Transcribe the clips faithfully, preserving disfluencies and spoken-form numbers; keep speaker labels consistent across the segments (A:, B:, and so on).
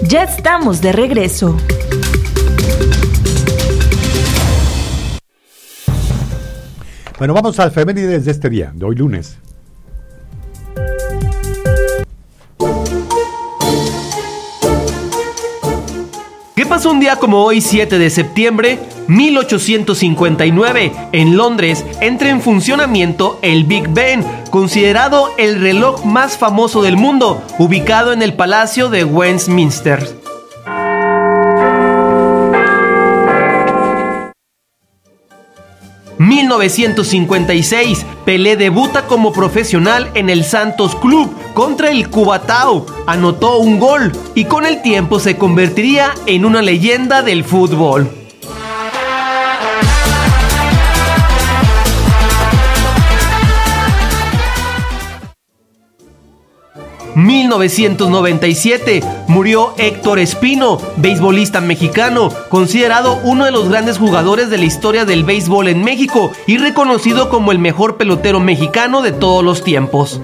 A: Ya estamos de regreso.
B: Bueno, vamos al efemérides de este día, de hoy lunes.
C: ¿Qué pasó un día como hoy, siete de septiembre? mil ochocientos cincuenta y nueve, en Londres, entra en funcionamiento el Big Ben, considerado el reloj más famoso del mundo, ubicado en el Palacio de Westminster. mil novecientos cincuenta y seis, Pelé debuta como profesional en el Santos Club contra el Cubatao, anotó un gol y con el tiempo se convertiría en una leyenda del fútbol. mil novecientos noventa y siete, murió Héctor Espino, beisbolista mexicano, considerado uno de los grandes jugadores de la historia del béisbol en México y reconocido como el mejor pelotero mexicano de todos los tiempos.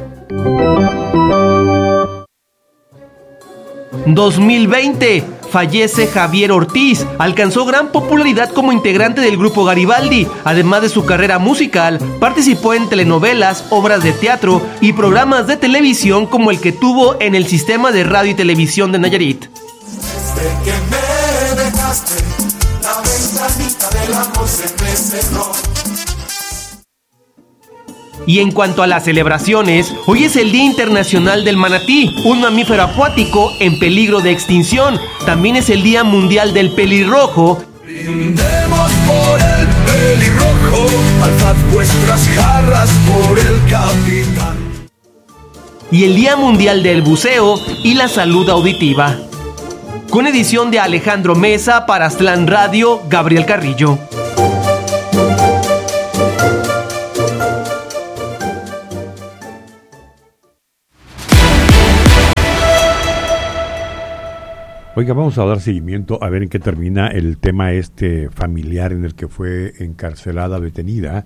C: dos mil veinte, fallece Javier Ortiz. Alcanzó gran popularidad como integrante del grupo Garibaldi. Además de su carrera musical, participó en telenovelas, obras de teatro y programas de televisión como el que tuvo en el Sistema de Radio y Televisión de Nayarit.
D: Desde que me dejaste, la ventanita del amor se me cerró.
C: Y en cuanto a las celebraciones, hoy es el Día Internacional del Manatí, un mamífero acuático en peligro de extinción. También es el Día Mundial del Pelirrojo.
D: Brindemos por el pelirrojo, alzad vuestras jarras por el capitán.
C: Y el Día Mundial del Buceo y la Salud Auditiva. Con edición de Alejandro Mesa para Aztlán Radio, Gabriel Carrillo.
B: Oiga, vamos a dar seguimiento a ver en qué termina el tema este familiar en el que fue encarcelada, detenida,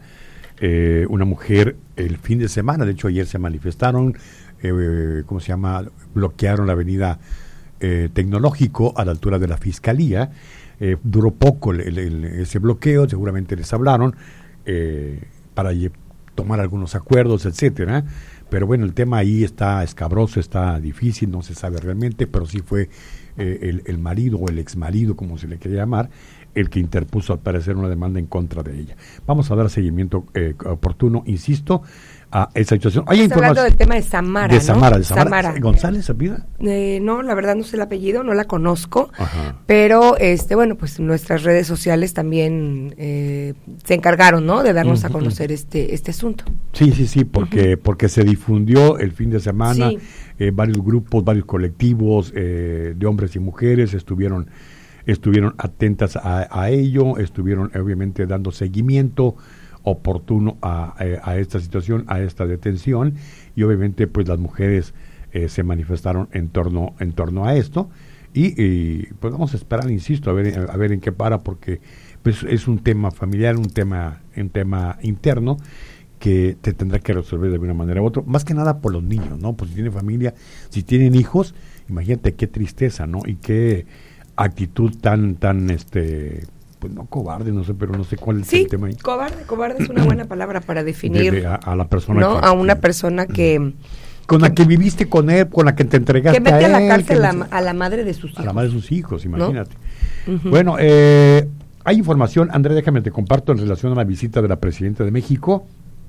B: eh, una mujer el fin de semana. De hecho, ayer se manifestaron, eh, ¿cómo se llama? Bloquearon la avenida eh, Tecnológico a la altura de la Fiscalía. Eh, duró poco el, el, el, ese bloqueo, seguramente les hablaron eh, para lle- tomar algunos acuerdos, etcétera. Pero bueno, el tema ahí está escabroso, está difícil, no se sabe realmente, pero sí fue eh, el, el marido o el exmarido, como se le quiere llamar, el que interpuso al parecer una demanda en contra de ella. Vamos a dar seguimiento eh, oportuno, insisto, a esa situación. Hay
E: Estás hablando del tema de Samara,
B: de Samara,
E: ¿no?
B: de Samara.
E: Samara.
B: ¿González Sapida?
E: Eh, no, la verdad no sé el apellido, no la conozco.
B: Ajá.
E: Pero, este, bueno, pues nuestras redes sociales también eh, se encargaron, ¿no? De darnos uh-huh. a conocer este este asunto.
B: Sí, sí, sí, porque uh-huh. porque se difundió el fin de semana,
E: sí.
B: eh, varios grupos, varios colectivos eh, de hombres y mujeres estuvieron estuvieron atentas a, a ello, estuvieron obviamente dando seguimiento oportuno a, a, a esta situación, a esta detención, y obviamente pues las mujeres eh, se manifestaron en torno en torno a esto, y, y pues vamos a esperar, insisto, a ver a ver en qué para, porque pues es un tema familiar, un tema un tema interno que te tendrá que resolver de una manera u otra, más que nada por los niños, ¿no? Pues si tienen familia, si tienen hijos, imagínate qué tristeza, ¿no? Y qué actitud tan tan este pues no cobarde, no sé, pero no sé cuál es
E: sí,
B: el tema ahí.
E: cobarde, cobarde es una buena palabra para definir
B: de, de, a, a la persona,
E: ¿no?
B: que,
E: a una persona que
B: con
E: que,
B: la que viviste con él, con la que te entregaste
E: que mete a, él, a la cárcel
B: a,
E: la, a la madre de sus hijos.
B: A la madre de sus hijos, imagínate. ¿No? Uh-huh. Bueno, eh, hay información, André, déjame te comparto en relación a la visita de la presidenta de México.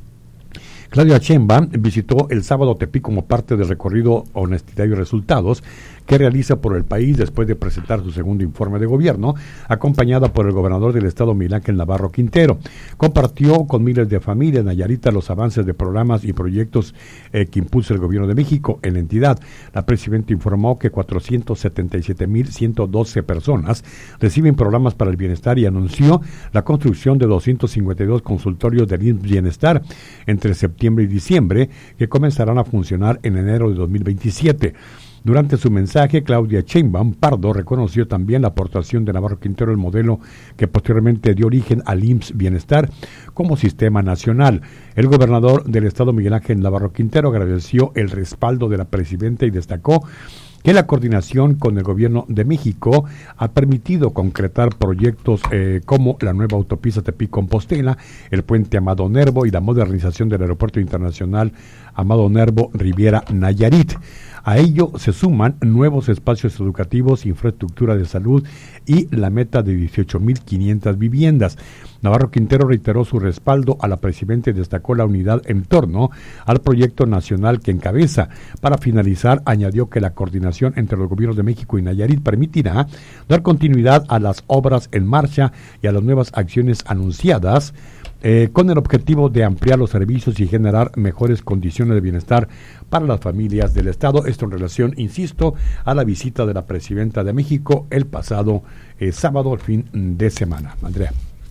B: Claudia Sheinbaum visitó el sábado Tepic como parte del recorrido Honestidad y Resultados que realiza por el país después de presentar su segundo informe de gobierno, acompañada por el gobernador del estado Miguel Ángel Navarro Quintero. Compartió con miles de familias nayaritas los avances de programas y proyectos eh, que impulsa el gobierno de México en la entidad. La presidenta informó que cuatrocientos setenta y siete mil ciento doce personas reciben programas para el bienestar y anunció la construcción de doscientos cincuenta y dos consultorios del I M S S Bienestar entre septiembre y diciembre, que comenzarán a funcionar en enero de dos mil veintisiete. Durante su mensaje, Claudia Sheinbaum Pardo reconoció también la aportación de Navarro Quintero, el modelo que posteriormente dio origen al I M S S Bienestar como sistema nacional. El gobernador del estado, Miguel Ángel Navarro Quintero, agradeció el respaldo de la presidenta y destacó que la coordinación con el gobierno de México ha permitido concretar proyectos eh, como la nueva autopista Tepic-Compostela, el puente Amado Nervo y la modernización del aeropuerto internacional Amado Nervo Riviera Nayarit. A ello se suman nuevos espacios educativos, infraestructura de salud y la meta de dieciocho mil quinientas viviendas. Navarro Quintero reiteró su respaldo a la presidenta y destacó la unidad en torno al proyecto nacional que encabeza. Para finalizar, añadió que la coordinación entre los gobiernos de México y Nayarit permitirá dar continuidad a las obras en marcha y a las nuevas acciones anunciadas, Eh, con el objetivo de ampliar los servicios y generar mejores condiciones de bienestar para las familias del Estado. Esto en relación, insisto, a la visita de la presidenta de México el pasado eh, sábado, el fin de semana. Andrea.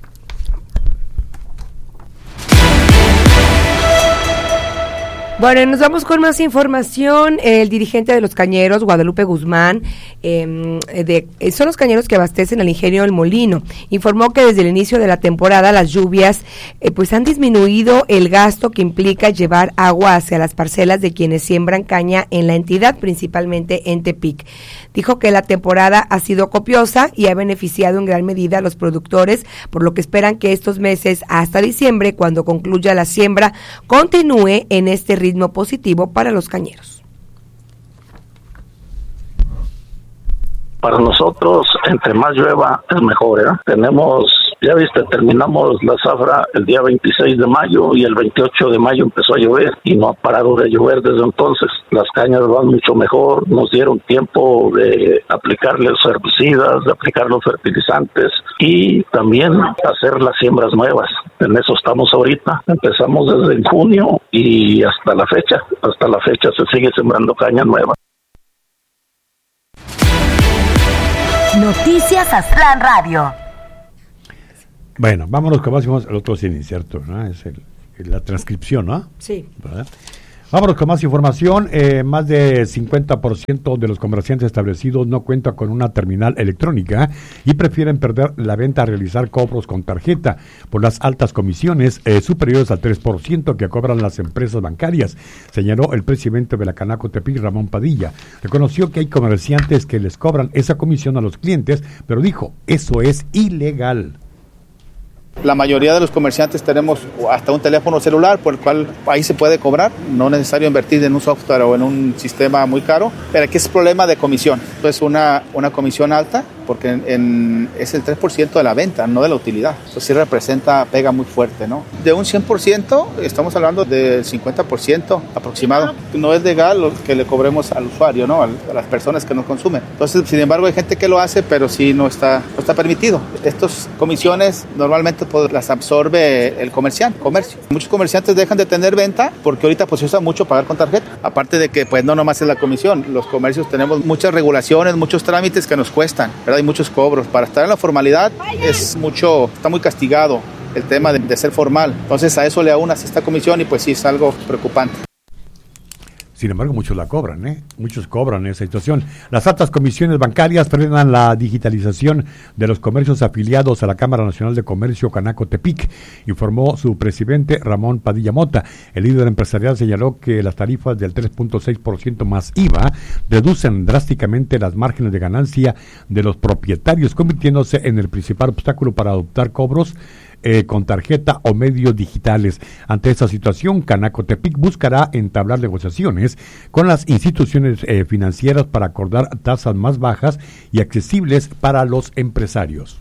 E: Bueno, nos vamos con más información. El dirigente de los cañeros, Guadalupe Guzmán, eh, de, son los cañeros que abastecen al ingenio El Molino, informó que desde el inicio de la temporada las lluvias eh, pues han disminuido el gasto que implica llevar agua hacia las parcelas de quienes siembran caña en la entidad, principalmente en Tepic. Dijo que la temporada ha sido copiosa y ha beneficiado en gran medida a los productores, por lo que esperan que estos meses hasta diciembre, cuando concluya la siembra, continúe en este ritmo positivo para los cañeros.
F: Para nosotros, entre más llueva, es mejor, ¿eh? Tenemos, ya viste, terminamos la zafra el día veintiséis de mayo y el veintiocho de mayo empezó a llover y no ha parado de llover desde entonces. Las cañas van mucho mejor, nos dieron tiempo de aplicarle los herbicidas, de aplicar los fertilizantes y también hacer las siembras nuevas. En eso estamos ahorita. Empezamos desde junio y hasta la fecha, hasta la fecha se sigue sembrando caña nueva.
A: Noticias Aztlán Radio.
B: Bueno, vámonos con más. El otro es el incierto, ¿no? Es el, la transcripción, ¿no?
E: Sí.
B: ¿Verdad? Vámonos con más información. Eh, más de cincuenta por ciento de los comerciantes establecidos no cuentan con una terminal electrónica y prefieren perder la venta a realizar cobros con tarjeta por las altas comisiones eh, superiores al tres por ciento que cobran las empresas bancarias, señaló el presidente de la Canaco Tepic, Ramón Padilla. Reconoció que hay comerciantes que les cobran esa comisión a los clientes, pero dijo, eso es ilegal.
G: La mayoría de los comerciantes tenemos hasta un teléfono celular por el cual ahí se puede cobrar, no es necesario invertir en un software o en un sistema muy caro, pero aquí es problema de comisión, es una, una comisión alta porque en, en, es el tres por ciento de la venta, no de la utilidad, eso sí representa, pega muy fuerte, ¿no? De un cien por ciento estamos hablando del cincuenta por ciento aproximado, no es legal lo que le cobremos al usuario, ¿no? A, a las personas que nos consumen, entonces sin embargo hay gente que lo hace, pero sí no está, no está permitido. Estas comisiones normalmente pues, las absorbe el comerciante, comercio. Muchos comerciantes dejan de tener venta porque ahorita pues se usa mucho pagar con tarjeta. Aparte de que pues no nomás es la comisión, los comercios tenemos muchas regulaciones, muchos trámites que nos cuestan, ¿verdad? Hay muchos cobros. Para estar en la formalidad es mucho, está muy castigado el tema de, de ser formal. Entonces a eso le aunas esta comisión y pues sí es algo preocupante.
B: Sin embargo, muchos la cobran, ¿eh? Muchos cobran esa situación. Las altas comisiones bancarias frenan la digitalización de los comercios afiliados a la Cámara Nacional de Comercio Canaco Tepic, informó su presidente Ramón Padilla Mota. El líder empresarial señaló que las tarifas del tres punto seis por ciento más I V A reducen drásticamente las márgenes de ganancia de los propietarios, convirtiéndose en el principal obstáculo para adoptar cobros Eh, con tarjeta o medios digitales. Ante esta situación, Canaco Tepic buscará entablar negociaciones con las instituciones eh, financieras para acordar tasas más bajas y accesibles para los empresarios.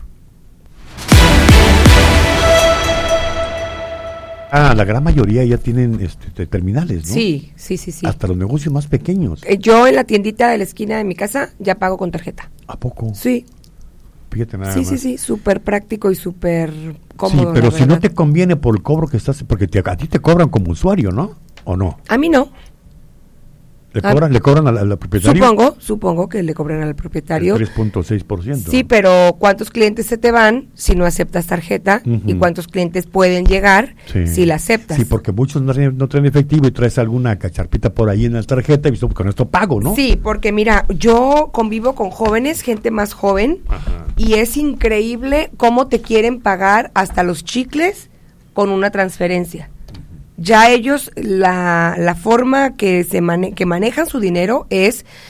B: Ah, la gran mayoría ya tienen este, terminales, ¿no?
E: Sí, sí, sí, sí.
B: Hasta los negocios más pequeños.
E: Eh, yo en la tiendita de la esquina de mi casa ya pago con tarjeta.
B: ¿A poco?
E: Sí.
B: Fíjate nada
E: sí,
B: más.
E: sí, sí, súper práctico y súper cómodo.
B: Sí, pero si
E: verdad.
B: no te conviene por el cobro que estás, porque te, a ti te cobran como usuario, ¿no? ¿O no?
E: A mí no.
B: ¿Le cobran, ¿le cobran al, al propietario?
E: Supongo, supongo que le cobran al propietario.
B: tres punto seis por ciento.
E: Sí, pero ¿cuántos clientes se te van si no aceptas tarjeta? Uh-huh. ¿Y cuántos clientes pueden llegar sí. si la aceptas?
B: Sí, porque muchos no, no traen efectivo y traes alguna cacharpita por ahí en la tarjeta y visto, con esto pago, ¿no?
E: Sí, porque mira, yo convivo con jóvenes, gente más joven, ajá, y es increíble cómo te quieren pagar hasta los chicles con una transferencia. Ya ellos, la, la forma que se mane- que manejan su dinero es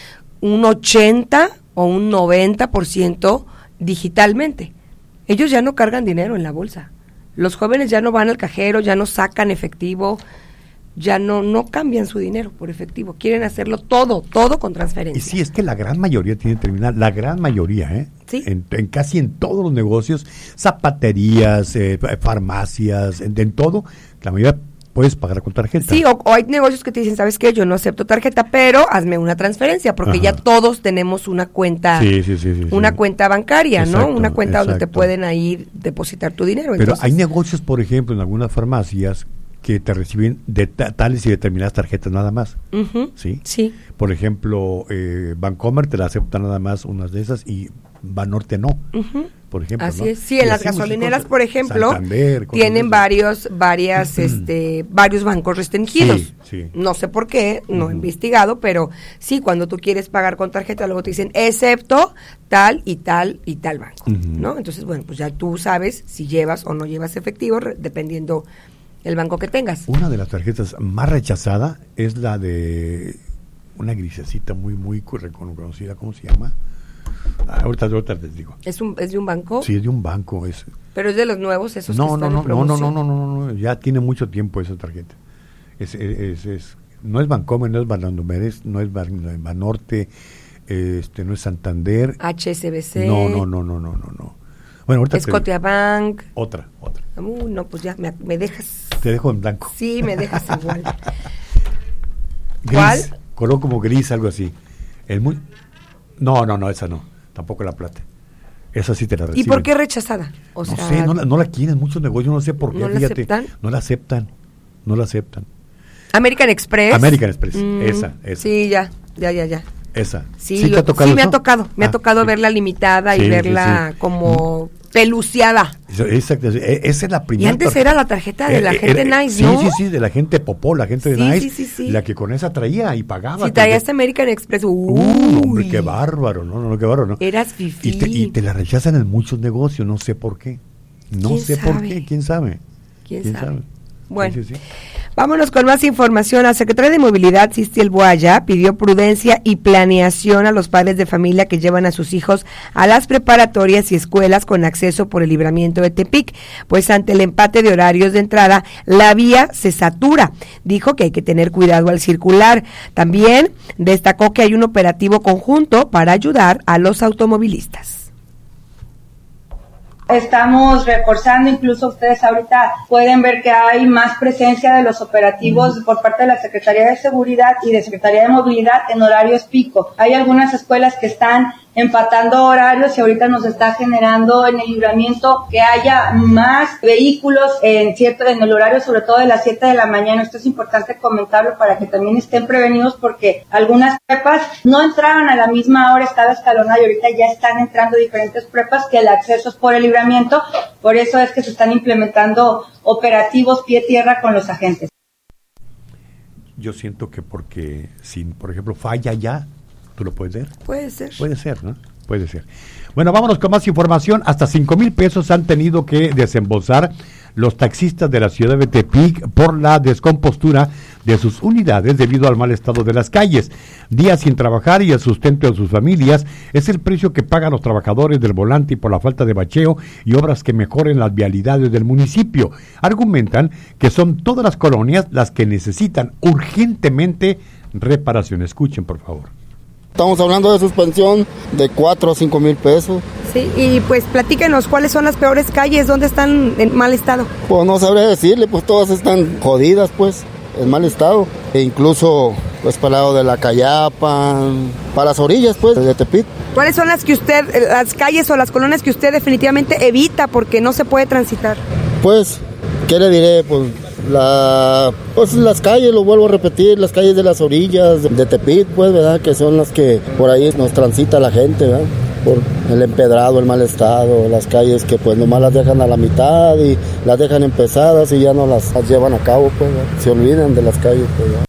E: un ochenta o un noventa por ciento digitalmente. Ellos ya no cargan dinero en la bolsa. Los jóvenes ya no van al cajero, ya no sacan efectivo, ya no no cambian su dinero por efectivo. Quieren hacerlo todo, todo con transferencia.
B: Y sí, es que la gran mayoría tiene terminal, la gran mayoría, ¿eh?
E: Sí.
B: En, en casi en todos los negocios, zapaterías, eh, farmacias, en, en todo, la mayoría puedes pagar con tarjeta.
E: Sí, o, o hay negocios que te dicen, ¿sabes qué? Yo no acepto tarjeta, pero hazme una transferencia, porque Ajá. ya todos tenemos una cuenta,
B: sí, sí, sí, sí,
E: una
B: sí.
E: cuenta bancaria,
B: Exacto,
E: ¿no? Una cuenta
B: exacto.
E: donde te pueden ahí depositar tu dinero.
B: Pero
E: Entonces,
B: hay negocios, por ejemplo, en algunas farmacias que te reciben de ta- tales y determinadas tarjetas nada más.
E: uh-huh,
B: ¿Sí?
E: Sí.
B: Por ejemplo, eh, Bancomer te la acepta nada más unas de esas y Banorte no.
E: Uh-huh.
B: Por ejemplo,
E: Así
B: ¿no?
E: es. Sí, en
B: Y
E: las
B: así muchas
E: gasolineras,
B: cosas.
E: por ejemplo,
B: Santander, cosas
E: tienen
B: de
E: varios, varias, este, varios bancos restringidos.
B: Sí, sí.
E: No sé por qué, no
B: Uh-huh.
E: he investigado, pero sí, cuando tú quieres pagar con tarjeta, luego te dicen, excepto tal y tal y tal banco,
B: Uh-huh.
E: ¿no? Entonces, bueno, pues ya tú sabes si llevas o no llevas efectivo, re- dependiendo el banco que tengas.
B: Una de las tarjetas más rechazada es la de una grisecita muy, muy reconocida, ¿cómo se llama? Ah, ahorita, ahorita les digo.
E: ¿Es, un, ¿Es de un banco?
B: Sí, es de un banco. Es.
E: Pero es de los nuevos, esos
B: No,
E: que
B: no,
E: están
B: no,
E: en
B: no, no,
E: promoción.
B: no, no, no, no, ya tiene mucho tiempo esa tarjeta. Es, es, es, es- no es Bancomer, no es Banandomeres, no es Ban- Banorte, este, no es Santander.
E: H S B C.
B: No, no, no, no, no, no, no. Bueno, ahorita te-
E: Scotiabank.
B: otra, otra.
E: Uh, no, pues ya, me, me dejas.
B: Te dejo en blanco.
E: Sí, me dejas igual.
B: Gris,
E: ¿Cuál?
B: color como gris, algo así. El muy... No, no, no, esa no. Tampoco la plata. Esa sí te la
E: ¿Y
B: reciben.
E: por qué rechazada? O
B: no
E: sea,
B: sé, no la, no la quieren muchos negocios, no sé por qué,
E: ¿no la
B: fíjate.
E: aceptan?
B: No la aceptan. No la aceptan.
E: American Express.
B: American Express,
E: Mm,
B: esa, esa.
E: Sí, ya, ya, ya, ya.
B: Esa.
E: Sí,
B: ¿Sí te
E: lo-
B: ha tocado
E: sí me
B: eso?
E: ha tocado. Me ha
B: Ah,
E: tocado
B: sí.
E: verla limitada
B: Sí,
E: y
B: sí,
E: verla
B: sí.
E: como peluciada.
B: Eso- Exacto, e- esa es la primera.
E: Y antes
B: tar-
E: era la tarjeta de la
B: Eh,
E: gente
B: era-
E: nice,
B: sí,
E: ¿no?
B: Sí, sí, de la gente popó, la gente de
E: Sí,
B: nice,
E: sí, sí, sí.
B: la que con esa traía y pagaba.
E: Si traía
B: que-
E: este American Express, uy,
B: Uh, hombre, qué bárbaro, no, no, no, qué bárbaro, ¿no?
E: eras fifí.
B: Y te, y te la rechazan en muchos negocios, no sé por qué. No
E: ¿Quién
B: sé por
E: sabe?
B: qué, quién sabe.
E: ¿Quién sabe?
B: Sí,
E: Bueno.
B: sí, sí.
E: Vámonos con más información. La secretaria de Movilidad, Cistiel Boaya, pidió prudencia y planeación a los padres de familia que llevan a sus hijos a las preparatorias y escuelas con acceso por el libramiento de Tepic, pues ante el empate de horarios de entrada, la vía se satura. Dijo que hay que tener cuidado al circular. También destacó que hay un operativo conjunto para ayudar a los automovilistas.
H: Estamos reforzando, incluso ustedes ahorita pueden ver que hay más presencia de los operativos por parte de la Secretaría de Seguridad y de Secretaría de Movilidad en horarios pico. Hay algunas escuelas que están empatando horarios y ahorita nos está generando en el libramiento que haya más vehículos en cierto en el horario, sobre todo de las siete de la mañana. Esto es importante comentarlo para que también estén prevenidos, porque algunas prepas no entraron a la misma hora, estaba escalonada, y ahorita ya están entrando diferentes prepas que el acceso es por el libramiento. Por eso es que se están implementando operativos pie tierra con los agentes.
B: Yo siento que porque si, por ejemplo, falla ya, ¿tú lo puedes ver?
E: Puede ser.
B: Puede ser, ¿no? Puede ser. Bueno, vámonos con más información. Hasta cinco mil pesos han tenido que desembolsar los taxistas de la ciudad de Tepic por la descompostura de sus unidades debido al mal estado de las calles. Días sin trabajar y el sustento de sus familias es el precio que pagan los trabajadores del volante por la falta de bacheo y obras que mejoren las vialidades del municipio. Argumentan que son todas las colonias las que necesitan urgentemente reparación. Escuchen, por favor.
I: Estamos hablando de suspensión de cuatro a cinco mil pesos.
E: Sí, y pues platíquenos cuáles son las peores calles, dónde están en mal estado.
I: Pues no sabría decirle, pues todas están jodidas, pues, en mal estado. E incluso, pues, para el lado de la Cayapa, para las orillas, pues, de Tepic.
E: ¿Cuáles son las que usted, las calles o las colonias que usted definitivamente evita porque no se puede transitar?
I: Pues, ¿qué le diré? Pues, la, pues las calles, lo vuelvo a repetir, las calles de las orillas de, de Tepic, pues, ¿verdad? Que son las que por ahí nos transita la gente, ¿verdad? Por el empedrado, el mal estado, las calles que pues nomás las dejan a la mitad y las dejan empezadas y ya no las, las llevan a cabo, pues, ¿verdad? Se olvidan de las calles, pues, ¿verdad?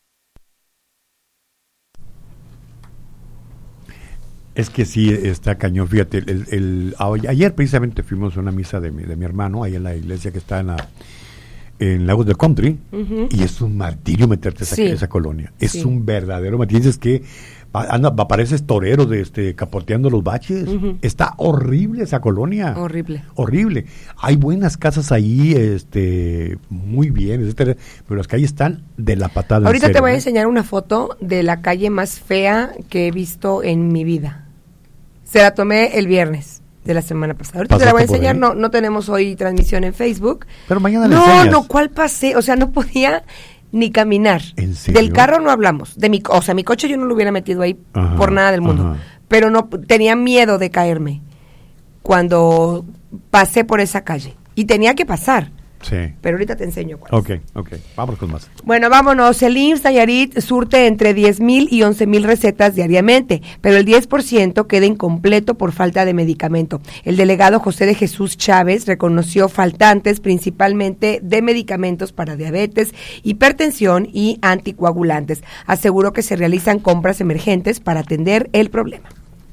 B: Es que sí, está cañón, fíjate, el, el, ayer precisamente fuimos a una misa de mi, de mi hermano, ahí en la iglesia que está en la, en Lagos del Country, uh-huh. y es un martirio meterte a esa, sí. esa colonia. Es sí. un verdadero martirio. Dices que anda, apareces torero de este, capoteando los baches. Uh-huh. Está horrible esa colonia.
E: Horrible.
B: Horrible. Hay buenas casas ahí, este, muy bien, etcétera, pero las calles están de la patada.
E: Ahorita
B: en serio,
E: te voy a
B: ¿no?
E: enseñar una foto de la calle más fea que he visto en mi vida. Se la tomé el viernes de la semana pasada. Ahorita te la voy a enseñar, no, no tenemos hoy transmisión en Facebook.
B: Pero mañana le
E: No,
B: enseñas.
E: no, ¿cuál pasé? O sea, no podía ni caminar.
B: ¿En serio?
E: Del carro no hablamos. De mi, o sea, mi coche yo no lo hubiera metido ahí
B: ajá,
E: por nada del mundo.
B: Ajá.
E: Pero no tenía miedo de caerme cuando pasé por esa calle. Y tenía que pasar.
B: Sí.
E: Pero ahorita te enseño cuál.
B: Ok, ok. Vámonos con más.
E: Bueno, vámonos. El I M S S Nayarit surte entre diez mil y once mil recetas diariamente, pero el diez por ciento queda incompleto por falta de medicamento. El delegado José de Jesús Chávez reconoció faltantes principalmente de medicamentos para diabetes, hipertensión y anticoagulantes. Aseguró que se realizan compras emergentes para atender el problema.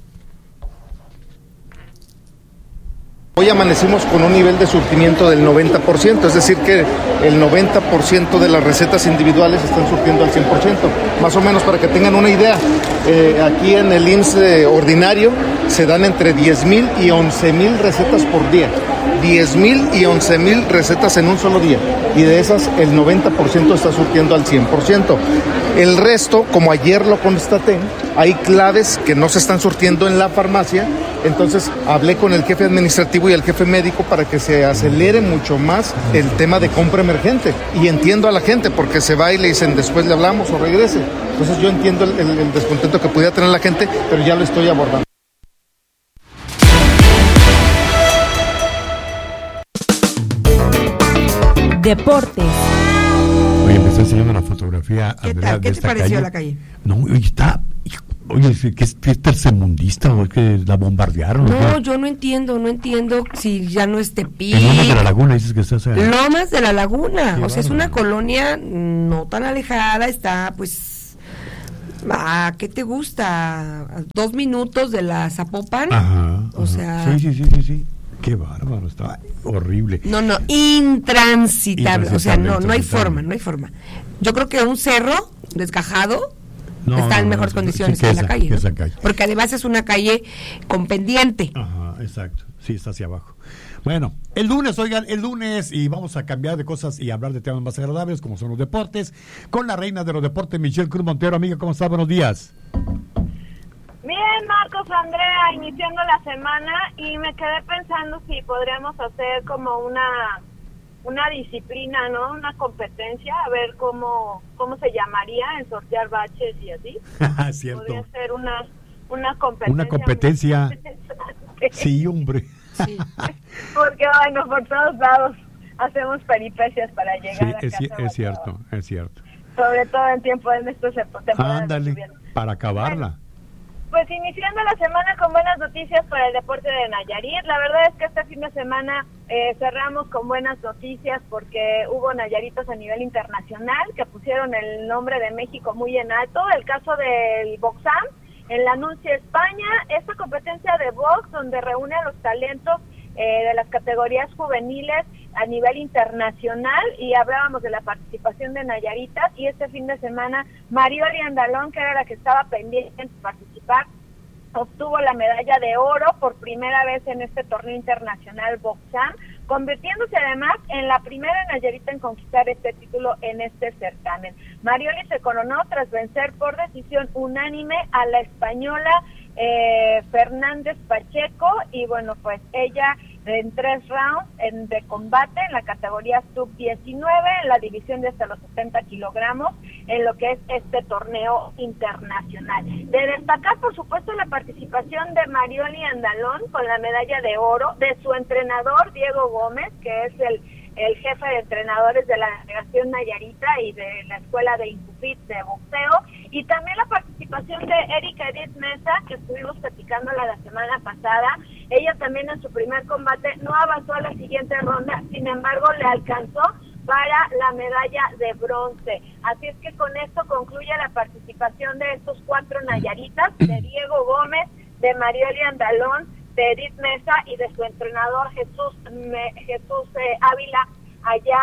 J: Hoy amanecimos con un nivel de surtimiento del noventa por ciento, es decir que el noventa por ciento de las recetas individuales están surtiendo al cien por ciento. Más o menos para que tengan una idea, eh, aquí en el I M S S eh, ordinario se dan entre diez mil y once mil recetas por día. diez mil y once mil recetas en un solo día. Y de esas el noventa por ciento está surtiendo al cien por ciento. El resto, como ayer lo constaté, hay claves que no se están surtiendo en la farmacia. Entonces hablé con el jefe administrativo y el jefe médico para que se acelere mucho más el tema de compra emergente. Y entiendo a la gente porque se va y le dicen después le hablamos o regrese. Entonces yo entiendo el, el, el descontento que pudiera tener la gente, pero ya lo estoy abordando.
A: Deportes.
B: Oye, me está enseñando una fotografía.
E: ¿Qué
B: Andrea,
E: tal? ¿Qué
B: de
E: te
B: esta
E: pareció
B: calle.
E: la calle?
B: No, oye, está... Oye, ¿qué es, qué es tercermundista o es que la bombardearon?
E: No, yo no entiendo, no entiendo si ya no es Tepic.
B: En Lomas de la Laguna dices que estás... A...
E: Lomas de la Laguna,
B: Qué
E: o sea, es
B: bárbaro.
E: una colonia no tan alejada, está pues... ¿A qué te gusta? ¿A dos minutos de la Zapopan?
B: Ajá,
E: o
B: ajá.
E: sea...
B: Sí, sí, sí, sí, sí. Qué bárbaro, está horrible.
E: No, no, intransitable, o sea, no, no hay
B: intransitable.
E: forma, no hay forma. Yo creo que un cerro desgajado
B: No,
E: está en
B: no,
E: mejores
B: no,
E: condiciones
B: sí,
E: que,
B: que
E: la
B: esa,
E: calle,
B: que
E: ¿no?
B: esa calle.
E: Porque además es una calle con pendiente.
B: Ajá, exacto. Sí, está hacia abajo. Bueno, el lunes, oigan, el lunes, y vamos a cambiar de cosas y hablar de temas más agradables, como son los deportes, con la reina de los deportes, Michelle Cruz Montero. Amiga, ¿cómo estás? Buenos días.
K: Bien, Marcos, Andrea, iniciando la semana, y me quedé pensando si podríamos hacer como una una disciplina, ¿no? Una competencia, a ver cómo cómo se llamaría en sortear baches y así.
B: Cierto.
K: Podría ser una una competencia.
B: Una competencia. Sí, hombre.
E: Sí.
K: Porque, bueno, por todos lados hacemos peripecias para llegar
B: Sí,
K: a
B: es,
K: casa.
B: ci- es cierto, es cierto.
K: Sobre todo en tiempo de estos temporadas.
B: Ándale, para acabarla.
K: Pues iniciando la semana con buenas noticias para el deporte de Nayarit. La verdad es que este fin de semana eh, cerramos con buenas noticias porque hubo nayaritos a nivel internacional que pusieron el nombre de México muy en alto. El caso del Boxam en la Nuncia, España, esta competencia de box donde reúne a los talentos eh, de las categorías juveniles a nivel internacional, y hablábamos de la participación de nayaritas, y este fin de semana Marioli Andalón, que era la que estaba pendiente de participar, obtuvo la medalla de oro por primera vez en este torneo internacional Boxam, convirtiéndose además en la primera nayarita en conquistar este título en este certamen. Marioli se coronó tras vencer por decisión unánime a la española eh, Fernández Pacheco, y bueno, pues ella en tres rounds en, de combate en la categoría sub diecinueve, en la división de hasta los setenta kilogramos, en lo que es este torneo internacional. De destacar, por supuesto, la participación de Marioli Andalón con la medalla de oro, de su entrenador Diego Gómez, que es el, el jefe de entrenadores de la delegación Nayarita y de la escuela de Incufit de boxeo, y también la participación de Erika Edith Mesa, que estuvimos platicándola la semana pasada. Ella también en su primer combate no avanzó a la siguiente ronda, sin embargo le alcanzó para la medalla de bronce. Así es que con esto concluye la participación de estos cuatro nayaritas, de Diego Gómez, de Marioli Andalón, de Edith Mesa y de su entrenador Jesús Me, Jesús eh, Ávila allá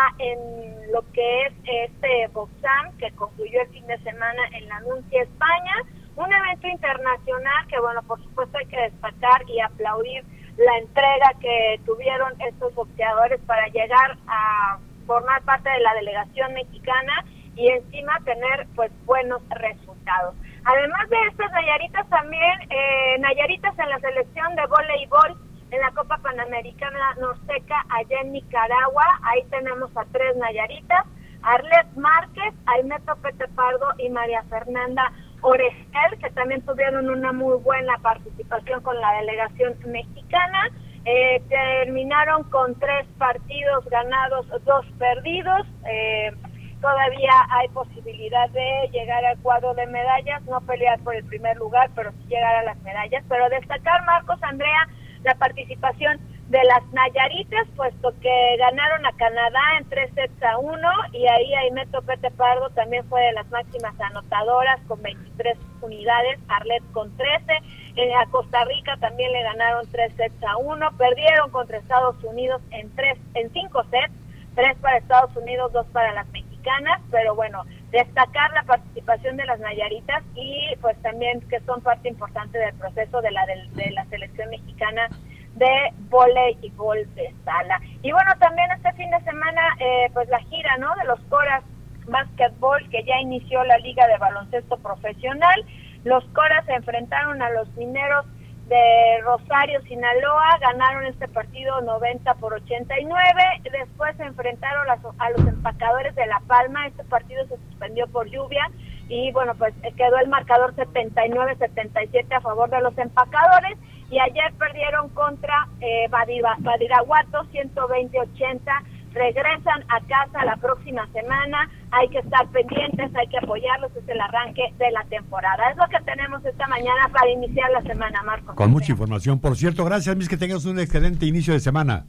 K: en lo que es este Boxam, que concluyó el fin de semana en la Nuncia, España. Un evento internacional que, bueno, por supuesto hay que destacar y aplaudir la entrega que tuvieron estos boxeadores para llegar a formar parte de la delegación mexicana y encima tener pues buenos resultados. Además de estas Nayaritas también, eh, Nayaritas en la selección de voleibol en la Copa Panamericana Norteca allá en Nicaragua. Ahí tenemos a tres Nayaritas: Arlet Márquez, Aimeto Pete Pardo y María Fernanda Oregel, que también tuvieron una muy buena participación con la delegación mexicana. Eh, terminaron con tres partidos ganados, dos perdidos. Eh, todavía hay posibilidad de llegar al cuadro de medallas, no pelear por el primer lugar, pero sí llegar a las medallas. Pero destacar, Marcos, Andrea, la participación de las Nayaritas, puesto que ganaron a Canadá en tres sets a uno, y ahí Aimeto Pete Pardo también fue de las máximas anotadoras con veintitrés unidades, Arlet con trece, eh, a Costa Rica también le ganaron tres sets a uno, perdieron contra Estados Unidos en tres, en cinco sets, tres para Estados Unidos, dos para las mexicanas, pero bueno, destacar la participación de las Nayaritas y pues también que son parte importante del proceso de la de, de la selección mexicana de voleibol de sala. Y bueno, también este fin de semana eh, pues la gira, ¿no?, de los Coras Básquetbol, que ya inició la Liga de Baloncesto Profesional. Los Coras se enfrentaron a los Mineros de Rosario, Sinaloa, ganaron este partido noventa por ochenta y nueve, después se enfrentaron a, a los Empacadores de La Palma. Este partido se suspendió por lluvia y bueno, pues quedó el marcador setenta y nueve a setenta y siete a favor de los Empacadores, y ayer perdieron contra eh, Badira, Badiraguato ciento veinte a ochenta. Regresan a casa la próxima semana, hay que estar pendientes, hay que apoyarlos, es el arranque de la temporada. Es lo que tenemos esta mañana para iniciar la semana, Marcos.
B: Con mucha información, por cierto. Gracias, Miss, que tengas un excelente inicio de semana.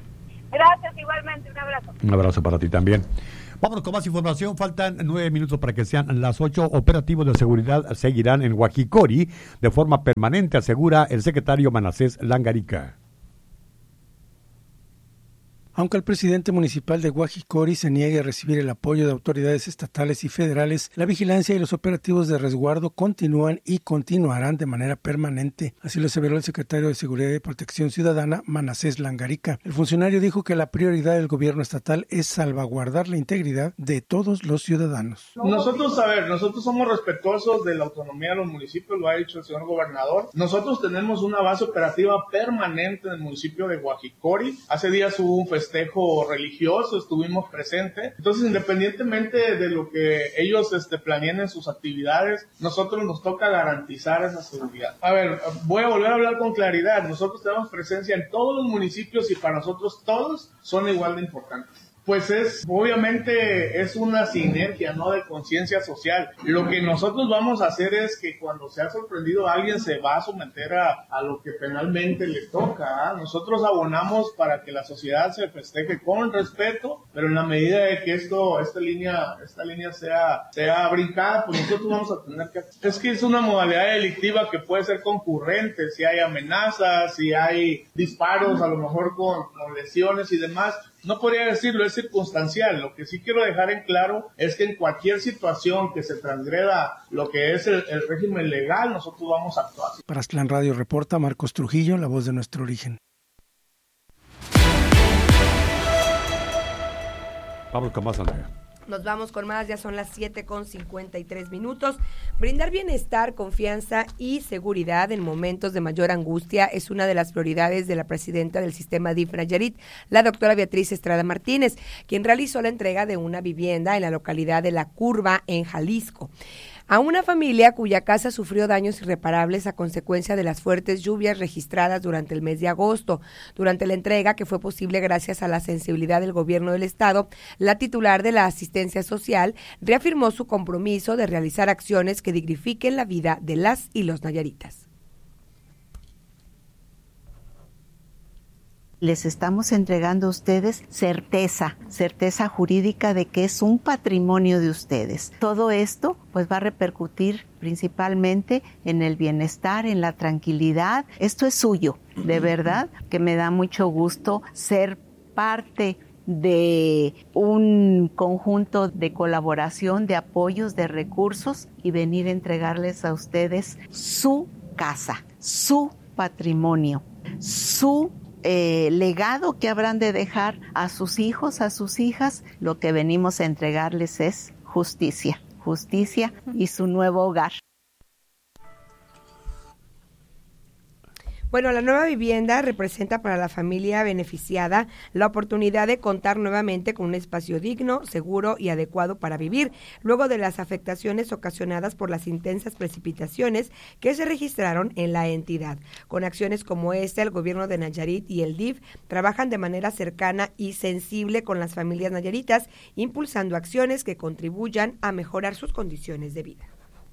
K: Gracias, igualmente, un abrazo.
B: Un abrazo para ti también. Vámonos con más información, faltan nueve minutos para que sean las ocho. Operativos de seguridad seguirán en Huajicori de forma permanente, asegura el secretario Manasés Langarica.
L: Aunque el presidente municipal de Huajicori se niegue a recibir el apoyo de autoridades estatales y federales, la vigilancia y los operativos de resguardo continúan y continuarán de manera permanente. Así lo aseveró el secretario de Seguridad y Protección Ciudadana, Manasés Langarica. El funcionario dijo que la prioridad del gobierno estatal es salvaguardar la integridad de todos los ciudadanos.
M: Nosotros, a ver, nosotros somos respetuosos de la autonomía de los municipios, lo ha dicho el señor gobernador. Nosotros tenemos una base operativa permanente en el municipio de Huajicori. Hace días hubo un festival festejo religioso, estuvimos presentes. Entonces, independientemente de lo que ellos este, planeen en sus actividades, nosotros nos toca garantizar esa seguridad. A ver, voy a volver a hablar con claridad. Nosotros tenemos presencia en todos los municipios y para nosotros todos son igual de importantes. Pues es, obviamente, es una sinergia, ¿no?, de conciencia social. Lo que nosotros vamos a hacer es que cuando se ha sorprendido a alguien se va a someter a, a lo que penalmente le toca, ¿eh? Nosotros abonamos para que la sociedad se festeje con respeto, pero en la medida de que esto, esta línea, esta línea sea, sea brincada, pues nosotros vamos a tener que... Es que es una modalidad delictiva que puede ser concurrente, si hay amenazas, si hay disparos, a lo mejor con, con lesiones y demás. No podría decirlo, es circunstancial. Lo que sí quiero dejar en claro es que en cualquier situación que se transgreda lo que es el, el régimen legal, nosotros vamos a actuar.
L: Para Aztlán Radio reporta Marcos Trujillo, la voz de nuestro origen.
B: Vamos con más, Andrea.
E: Nos vamos con más, ya son las siete con cincuenta y tres minutos. Brindar bienestar, confianza y seguridad en momentos de mayor angustia es una de las prioridades de la presidenta del sistema D I F Nayarit, la doctora Beatriz Estrada Martínez, quien realizó la entrega de una vivienda en la localidad de La Curva, en Jalisco, a una familia cuya casa sufrió daños irreparables a consecuencia de las fuertes lluvias registradas durante el mes de agosto. Durante la entrega, que fue posible gracias a la sensibilidad del gobierno del estado, la titular de la asistencia social reafirmó su compromiso de realizar acciones que dignifiquen la vida de las y los nayaritas.
N: Les estamos entregando a ustedes certeza, certeza jurídica de que es un patrimonio de ustedes. Todo esto pues va a repercutir principalmente en el bienestar, en la tranquilidad. Esto es suyo, de verdad, que me da mucho gusto ser parte de un conjunto de colaboración, de apoyos, de recursos y venir a entregarles a ustedes su casa, su patrimonio, su eh, legado que habrán de dejar a sus hijos, a sus hijas. Lo que venimos a entregarles es justicia, justicia y su nuevo hogar.
E: Bueno, la nueva vivienda representa para la familia beneficiada la oportunidad de contar nuevamente con un espacio digno, seguro y adecuado para vivir, luego de las afectaciones ocasionadas por las intensas precipitaciones que se registraron en la entidad. Con acciones como esta, el gobierno de Nayarit y el D I F trabajan de manera cercana y sensible con las familias nayaritas, impulsando acciones que contribuyan a mejorar sus condiciones de vida.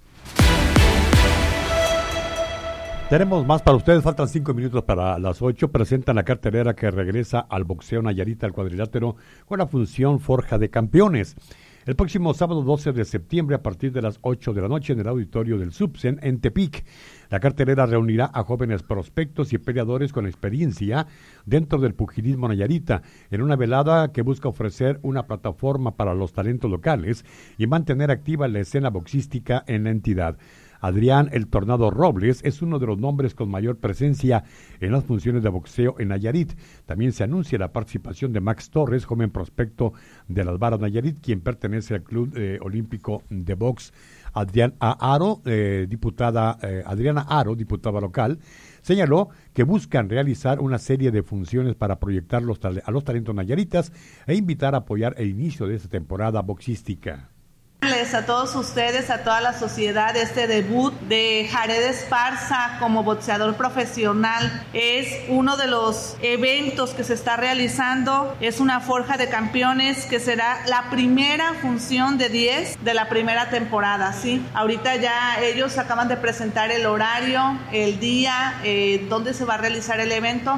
B: Tenemos más para ustedes, faltan cinco minutos para las ocho. Presentan la cartelera que regresa al boxeo Nayarita, al cuadrilátero, con la función Forja de Campeones. El próximo sábado doce de septiembre, a partir de las ocho de la noche, en el auditorio del Subsen, en Tepic. La cartelera reunirá a jóvenes prospectos y peleadores con experiencia dentro del pugilismo nayarita, en una velada que busca ofrecer una plataforma para los talentos locales y mantener activa la escena boxística en la entidad. Adrián El Tornado Robles es uno de los nombres con mayor presencia en las funciones de boxeo en Nayarit. También se anuncia la participación de Max Torres, joven prospecto de las Varas Nayarit, quien pertenece al Club eh, Olímpico de Box. Adrián Aro, eh, diputada, eh, Adriana Aro, diputada local, señaló que buscan realizar una serie de funciones para proyectar los tale- a los talentos nayaritas e invitar a apoyar el inicio de esta temporada boxística.
O: A todos ustedes, a toda la sociedad, este debut de Jared Esparza como boxeador profesional es uno de los eventos que se está realizando. Es una forja de campeones que será la primera función de diez de la primera temporada, ¿sí? Ahorita ya ellos acaban de presentar el horario, el día, eh, dónde se va a realizar el evento.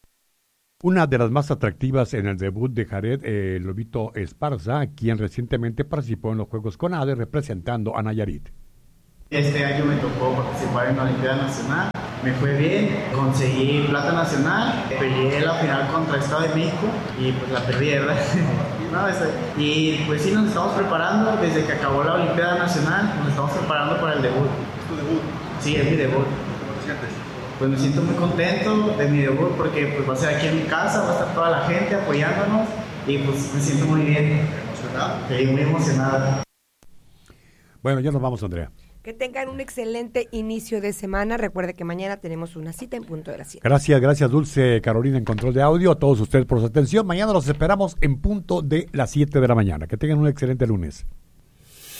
B: Una de las más atractivas en el debut de Jared, eh, Lobito Esparza, quien recientemente participó en los Juegos CONADE representando a Nayarit.
P: Este año me tocó participar en la Olimpiada Nacional, me fue bien, conseguí plata nacional, peleé la final contra Estado de México y pues la perdí, ¿verdad? no, este, y pues sí, nos estamos preparando, desde que acabó la Olimpiada Nacional, nos estamos preparando para el debut.
Q: ¿Es tu debut?
P: Sí, es mi debut.
Q: ¿Cómo te sientes?
P: Pues me siento muy contento de mi debut porque pues va a ser aquí en mi casa, va a estar toda la gente apoyándonos y pues me siento muy bien.
Q: ¿Emocionado?
P: Sí, muy emocionado.
B: Bueno, ya nos vamos, Andrea.
E: Que tengan un excelente inicio de semana. Recuerde que mañana tenemos una cita en punto de las siete.
B: Gracias, gracias Dulce Carolina en control de audio, a todos ustedes por su atención. Mañana los esperamos en punto de las siete de la mañana. Que tengan un excelente lunes.